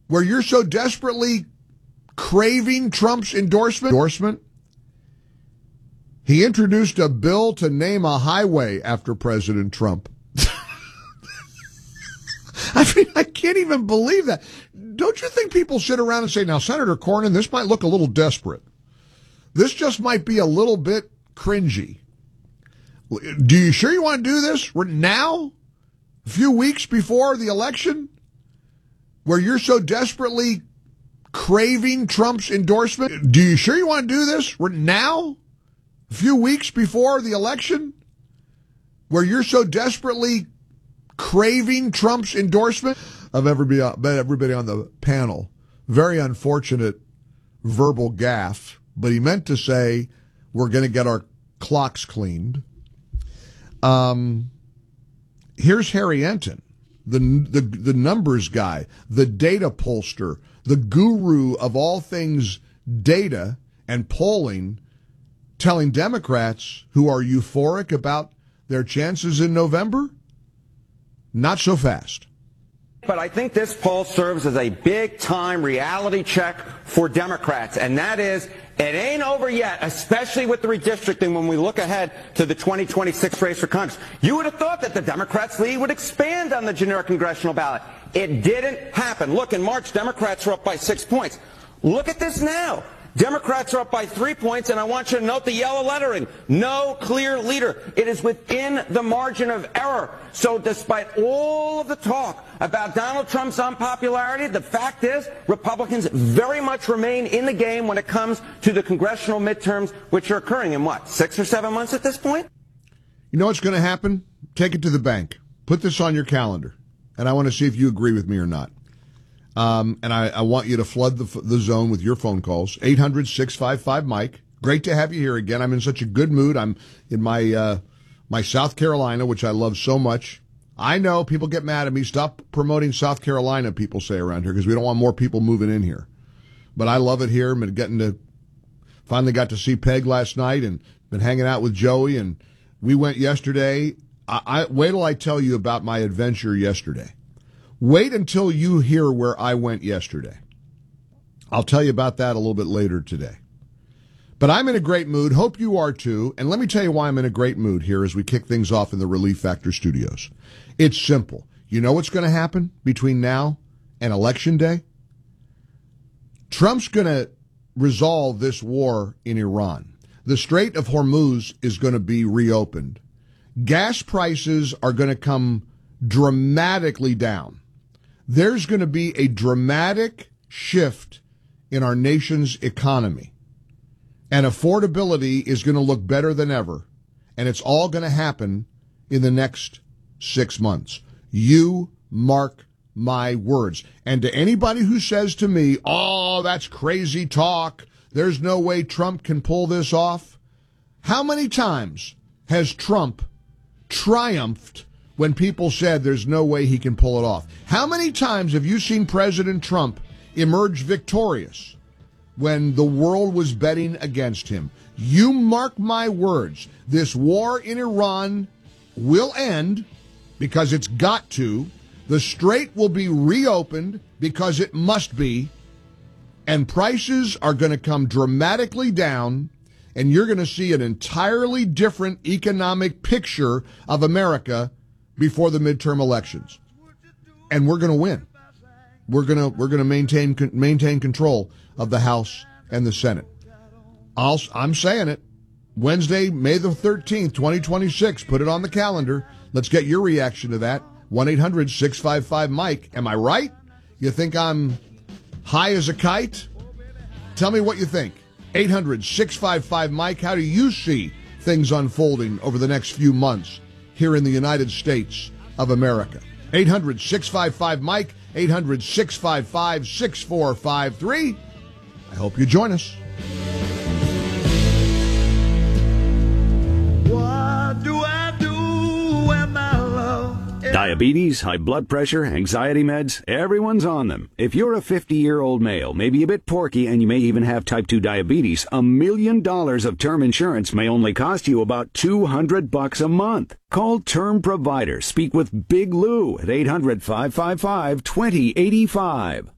where you're so desperately craving Trump's endorsement, he introduced a bill to name a highway after President Trump. I mean, I can't even believe that. Don't you think people sit around and say, now, Senator Cornyn, this might look a little desperate. This just might be a little bit cringy. Do you sure you want to do this now? A few weeks before the election? Where you're so desperately craving Trump's endorsement? Do you sure you want to do this now? A few weeks before the election? Where you're so desperately craving Trump's endorsement? Of everybody on the panel. Very unfortunate verbal gaffe, but he meant to say we're going to get our clocks cleaned. Here's Harry Enton, the numbers guy, the data pollster, the guru of all things data and polling, telling Democrats who are euphoric about their chances in November, not so fast. But I think this poll serves as a big-time reality check for Democrats, and that is it ain't over yet, especially with the redistricting when we look ahead to the 2026 race for Congress. You would have thought that the Democrats' lead would expand on the generic congressional ballot. It didn't happen. Look, in March, Democrats are up by 6 points. Look at this now. Democrats are up by 3 points, and I want you to note the yellow lettering. No clear leader. It is within the margin of error. So despite all of the talk about Donald Trump's unpopularity, the fact is Republicans very much remain in the game when it comes to the congressional midterms, which are occurring in, 6 or 7 months at this point? You know what's going to happen? Take it to the bank. Put this on your calendar, and I want to see if you agree with me or not. And I want you to flood the zone with your phone calls. 800-655-MIKE. Great to have you here again. I'm in such a good mood. I'm in my South Carolina, which I love so much. I know people get mad at me. Stop promoting South Carolina, people say around here, because we don't want more people moving in here. But I love it here. Finally got to see Peg last night and been hanging out with Joey. And we went yesterday. Wait till I tell you about my adventure yesterday. Wait until you hear where I went yesterday. I'll tell you about that a little bit later today. But I'm in a great mood. Hope you are too. And let me tell you why I'm in a great mood here as we kick things off in the Relief Factor studios. It's simple. You know what's going to happen between now and Election Day? Trump's going to resolve this war in Iran. The Strait of Hormuz is going to be reopened. Gas prices are going to come dramatically down. There's going to be a dramatic shift in our nation's economy. And affordability is going to look better than ever. And it's all going to happen in the next 6 months. You mark my words. And to anybody who says to me, oh, that's crazy talk, there's no way Trump can pull this off. How many times has Trump triumphed when people said there's no way he can pull it off? How many times have you seen President Trump emerge victorious when the world was betting against him? You mark my words, this war in Iran will end because it's got to. The strait will be reopened because it must be. And prices are going to come dramatically down, and you're going to see an entirely different economic picture of America before the midterm elections. And we're going to win. We're going to maintain control of the House and the Senate. I'm saying it. Wednesday, May the 13th, 2026. Put it on the calendar. Let's get your reaction to that. 1-800-655-MIKE. Am I right? You think I'm high as a kite? Tell me what you think. 800-655-MIKE. How do you see things unfolding over the next few months here in the United States of America? 800-655-MIKE. 800-655-6453. I hope you join us. What do I do when my love... Diabetes, high blood pressure, anxiety meds, everyone's on them. If you're a 50-year-old male, maybe a bit porky, and you may even have type 2 diabetes, $1 million of term insurance may only cost you about $200 a month. Call Term Provider. Speak with Big Lou at 800-555-2085.